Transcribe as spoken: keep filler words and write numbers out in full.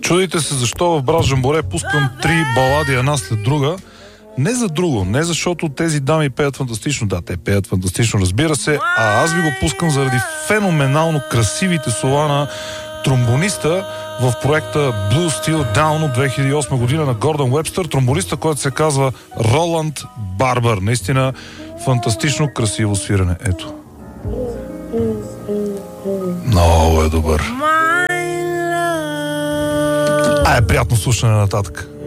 Чудите се защо в Брат Жамборе пускам три балади една след друга. Не за друго, не защото тези дами пеят фантастично. Да, те пеят фантастично, разбира се, а аз ви го пускам заради феноменално красивите слова на тромбониста в проекта Blue Steel Down от две хиляди и осма година на Гордън Уебстър, тромбониста, който се казва Роланд Барбър. Наистина фантастично красиво свирене. Ето. Много е добър. А е приятно слушане нататък.